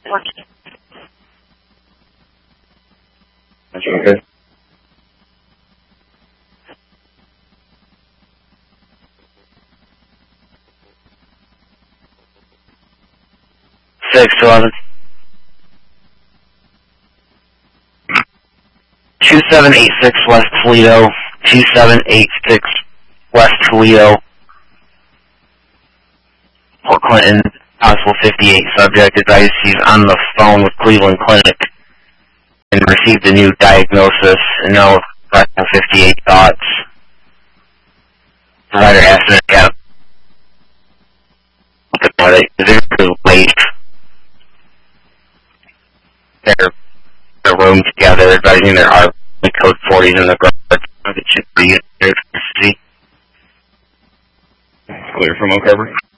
Okay. Six 11. 2786 West Toledo. 2786 West Toledo. Port Clinton. Possible 58 subject advised he's on the phone with Cleveland Clinic and received a new diagnosis and no 58 thoughts. Provider asked him to get about it. They're late. Their room together, advising there are code 40s in the garage. It should be see. Clear from Oak Harbor.